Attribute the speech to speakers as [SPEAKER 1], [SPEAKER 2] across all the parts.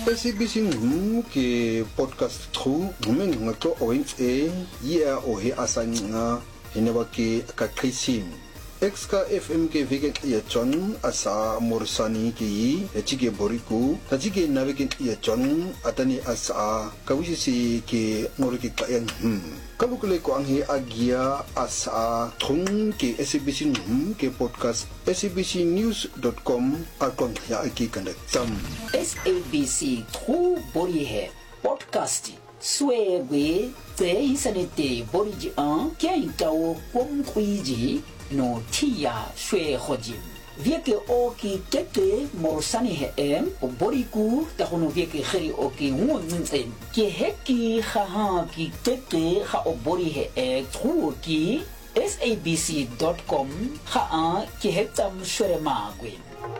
[SPEAKER 1] SABC ke podcast true ngakho owenze ya ohe asanga enebake akaqisim exka FM ke veke ya John asa morsani ki etike boriku tajike naveke ya John atani asa kawisi ke moriki kayan kabukule ko anghi agia asa thung ke SABC ke podcast sabcnews.com akon ya aki kandatam
[SPEAKER 2] SABC True Body Hair Podcast Swebe Te Insanete Body An Kiaitao Kwom Kwiji No Tia Shwe Hojim Vieke Oki Keke Morsani Hem Boriku Tahono Vieke Heri Oki Wunzen Ki Heki Haha Ki Keke Ha Obori He True Ki SABC.com Haa Ki Hektam Shwe Magwin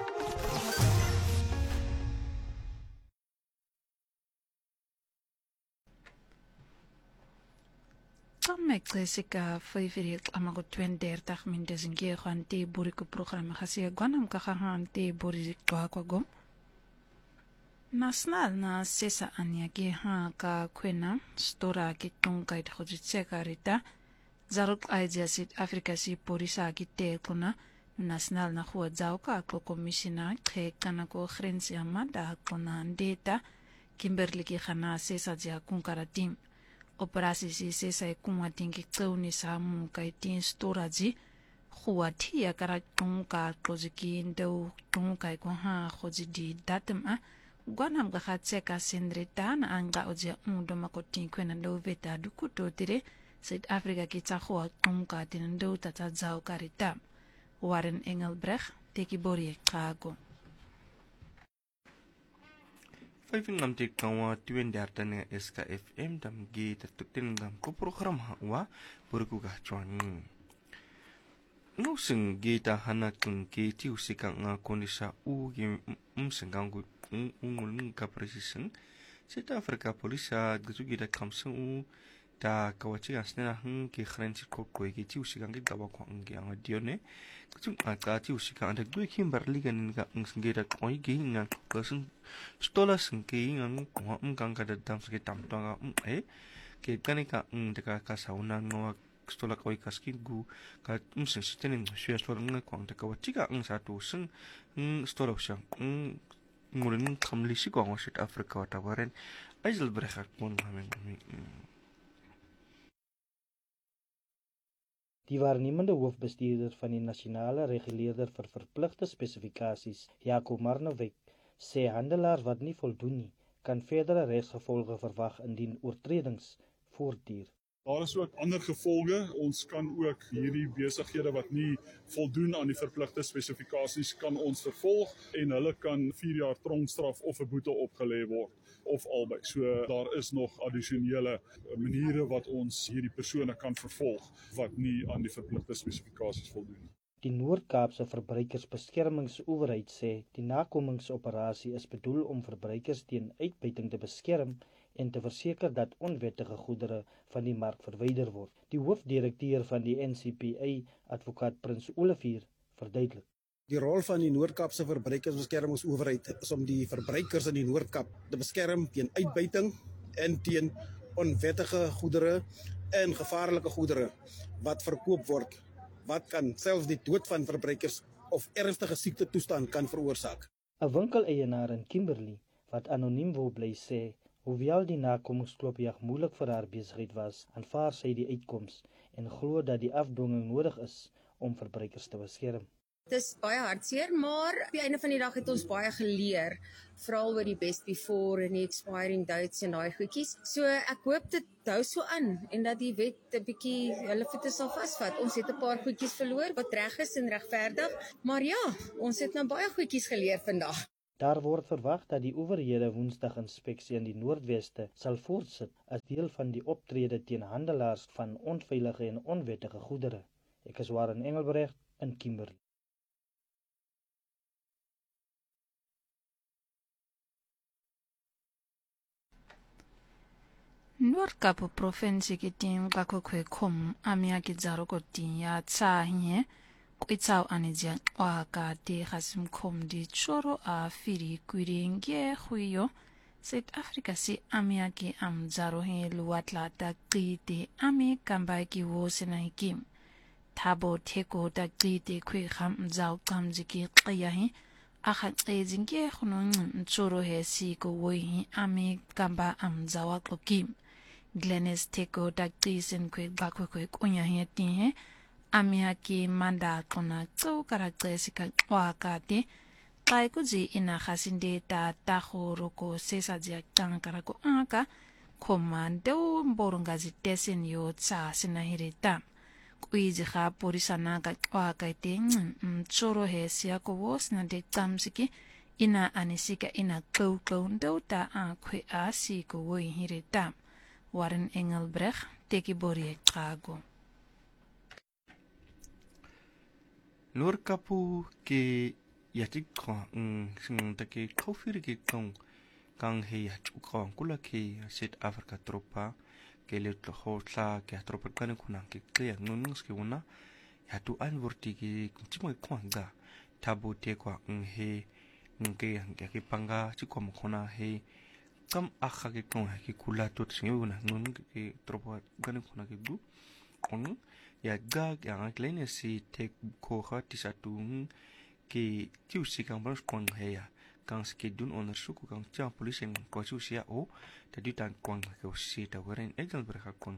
[SPEAKER 3] Meksika favorite amago 32 minutes nge khante buriku programme khasi gwanam ka khante buri kwa national na sesa anya ge ha ka kwena stora ke tonga it khojitseka rita zaruk idea sit africa si porisa ki te kuna national na khwa zao ka ko commissioner khe kana ko khrensi amada kona data kimberly ki khana sesa ja kunkara team operasi si sesa kuma tingi tsauni samu kai tin storage khuathia kara tongka projiki ndo tongkai ko ha khojidi datum a gwanam ga khatseka sendreta na anga oje undo makotin kwena ndo veta dukuto tire South Africa ki tsakhwa tongka tin ndo tata zao karita Warren Engelbrecht teki bori kago
[SPEAKER 4] Fiving amtik kawa tuwen dartane SKFM dam gi tertuktin dam ko program hawa burku ga chuan no sing gi ta hana kung ki ti usika nga kondisa u gi sengang gu ungul ka precision South Africa polisa gzu gi da kamsu u ta kawachi asnena ki khrenchi ko ko gi ti usika gi dawa ko ngi anga dione gzu ka ti usika anda gui kimberly ganin ga ngi da koi gi nga person stola sengki ngang ko kang kada dam seke tam tonga ke kanika deka ka sauna no stola koi kaskin gu ka sen sitenin shia stola ngai kwang ta ka wachika satu seng stola usang ngulen khamli si ko South Africa wata waren aisel brekhat mon hamen
[SPEAKER 5] Die waarnemende hoofbestuurder van die nasionale reguleerder vir verpligte spesifikasies, Jaco Marnowek, sê handelaars wat nie voldoen nie, kan verdere regsgevolge verwag indien oortredings voortduur.
[SPEAKER 6] Daar is ook ander gevolge. Ons kan ook hierdie besighede wat nie voldoen aan die verpligte spesifikasies kan ons vervolg en hulle kan 4 jaar tronkstraf of 'n boete opgelê word of albei. So daar is nog addisionele maniere wat ons hierdie persone kan vervolg wat nie aan die verpligte spesifikasies voldoen nie.
[SPEAKER 5] Die Noord-Kaapse Verbruikersbeskermingsowerheid sê die nakomingsoperasie is bedoel om verbruikers teen uitbuiting te beskerm en te verseker dat onwettige goedere van die mark verwyder word. Die hoofdirekteur van die NCPA, advokaat Prins Olivier, verduidelik.
[SPEAKER 7] Die rol van die Noord-Kaapse Verbruikersbeskermingsowerheid is om die verbruikers in die Noord-Kaap te beskerm teen uitbuiting en teen onwettige goedere en gevaarlike goedere wat verkoop word, wat kan selfs die dood van verbruikers of ernstige siektetoestand kan veroorsaak.
[SPEAKER 5] 'n Winkeleienaar in Kimberley wat anoniem wou bly sê, hoewel die nakomingsklopjag moeilik vir haar besigheid was, aanvaar sy die uitkoms en glo dat die afdwinging nodig is om verbruikers te beskerm.
[SPEAKER 8] Dit is baie hartseer, maar op die einde van die dag het ons baie geleer, veral oor die best before en die expiring dates en daai goedjies. So ek hoop dit hou so aan en dat die wet 'n bietjie hulle voete sal vasvat. Ons het 'n paar goedjies verloor wat reg is en regverdig, maar ja, ons het nou baie goedjies geleer vandag.
[SPEAKER 5] Daar word verwag dat die owerhede Woensdag inspeksie in die Noordweste sal voortsit as deel van die optrede teen handelaars van onveilige en onwettige goedere. Ek is Warren Engelbrecht in Kimberley.
[SPEAKER 3] Noord-Kaap provinsie ki tin ka ko kwe kom amia ki zaro ko tin ya tsa hinye kwitsao anijia wa ka te khasim kom di choro a firi kwiringe huyo Suid-Afrika si amiaki amzaro he luatla ta qiti ami kambaki wo senahikim. Tabo teko ta qiti kwe kham mzao qamziki qiyahi. Akhat ezinke khunong mtsuro he si ko wohi ami kamba amzawa qokim. Glenis teko ta qisen kwe bakwe kunyahi tihe. Amiaki manda kona tso karakteristika wakate. Kai kuzi ina khasinde ta takhoro ko sesa dia tankara ko aka komando mborongazi tesen yo tsa sinahirita kuizi kha porisana ka waka ting mtsoro he sia ko wos na de tamsiki ina anisika ina ndo ta akwe asi ko woi hirita Warren Engelbrecht teki borie trago
[SPEAKER 4] Noorkapu ke yatik kwa sing take kofir ke kang he yatuk kwa kula ke South Africa tropa ke le hotla ke tropa kan kunang ke kya nunung ske una yatu anvorti ke timo kwa ga tabu te kwa he ke ke panga chiko mkhona he kam akha ke kwa ke kula tot sing una nunung ke tropa kan kuna ke gu on ya ga yang kleine si tek ko khati satu ke tiusi kang baros kwang heya kang skedun onderzoek kang tia polisie ko susia o tadi tan kwang ke si ta waren egal berha kwang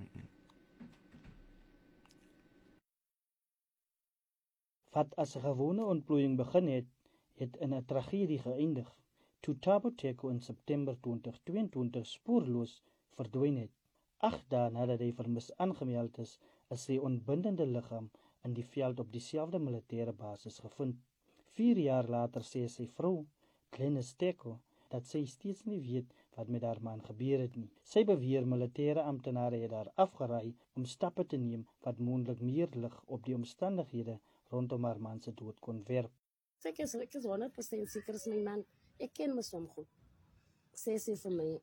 [SPEAKER 5] Wat as 'n gewone ontplooiing begin het in 'n tragedie geëindig toe Thabo Teko in September 2022 spoorloos verdwyn het. 8 dae nadat hy vermis aangemeld is sy onbindende liggaam in die veld op dieselfde militêre basis gevind. 4 jaar later sê sy vrou, Glenis Teko, dat sy steeds nie weet wat met haar man gebeur het nie. Sy beweer militêre amptenare het haar afgeraai om stappe te neem wat moontlik meer lig op die omstandighede rondom haar man se dood kon werp.
[SPEAKER 9] Ek is 100% seker is my man. Ek ken my som goed. Sê vir my,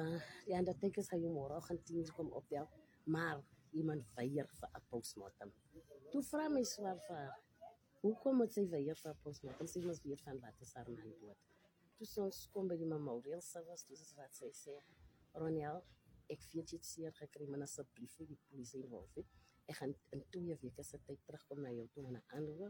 [SPEAKER 9] ja, dat ek is hy môre gaan 10 uur kom opbel, maar iemand weier vir 'n postmortem. Toe vra my swaar vir haar, hoekom moet sy weier vir 'n postmortem? Sy mos weet van wat is haar man dood. Toe ons kom by die memorial service, toe is wat sy sê, Ronel, ek weet jy het seer gekry, maar asseblief vir die polisie involved. Ek gaan in 2 weke se tyd terugkom na jou toe en 'n antwoord.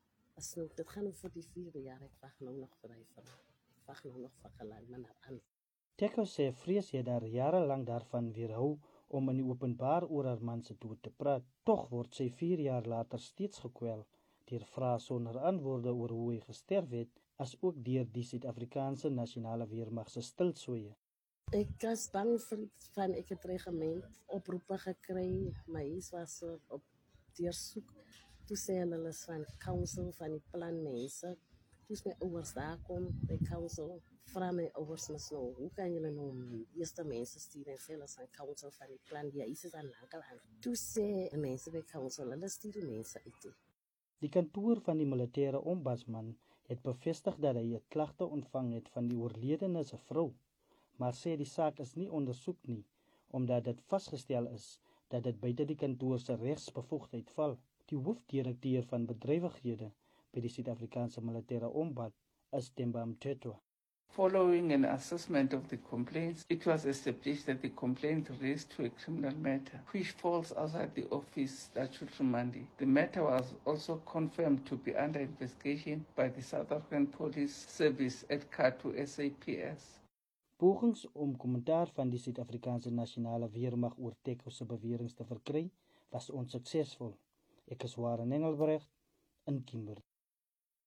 [SPEAKER 9] As nou, dit gaan vir die 4de jaar, ek wag nou nog vir hy vir. Ek wag nou nog vir geluid, maar aan.
[SPEAKER 5] Teko sê vrees het daar jarelang daarvan weerhou om in die openbaar oor haar man se dood te praat. Tog word sy 4 jaar later steeds gekwel deur vrae sonder antwoorde oor hoe hy gesterf het, as ook deur die Suid-Afrikaanse Nasionale Weermag se stilswye.
[SPEAKER 9] Ek was bang van ek het regiment oproepe gekry, my huis was op deursoek. Toe sê hulle is van council van die plan mense. Toe my ouers daar kom by council, vra my ouers mos nou, hoe kan julle nou eerste mense stuur en sê hulle is van council van die plan, die huis is aan lankal aan. Toe sê mense by council, hulle stuur die mense uit.
[SPEAKER 5] Die kantoor van die militêre ombudsman het bevestig dat hy 'n klagte ontvang het van die oorledene se vrou, maar sê die saak is nie ondersoek nie, omdat dit vasgestel is dat dit buite die kantoor se regsbevoegdheid val. Die hoofdirekteur van bedrywighede by die Suid-Afrikaanse militêre ombud is Themba Mthethwa.
[SPEAKER 10] Following an assessment of the complaints, it was established that the complaint raised to a criminal matter, which falls outside the office statutory mandate. The matter was also confirmed to be under investigation by the South African Police Service at CATU SAPS.
[SPEAKER 5] Pogings om kommentaar van die Suid-Afrikaanse Nasionale Weermag oor Teko se beweringe te verkry, was onsuksesvol. Ek is Warren Engelbrecht in Kimberley.